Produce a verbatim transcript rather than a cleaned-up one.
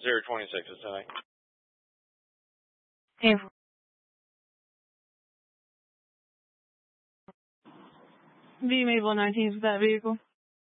zero twenty-six is tonight. Hey. V Maple nineteen is that vehicle.